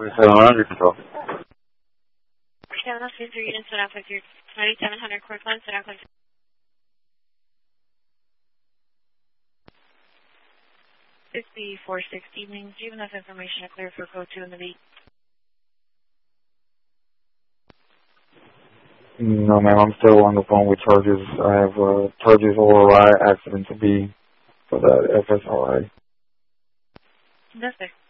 under control. 703 units, set up with your 9700 course line, set up with 5460 evenings. Do you have enough information to clear for code 2 in the beat? No, ma'am, I'm still on the phone with charges. I have charges ORI, accident to be for that FSRI. Fantastic.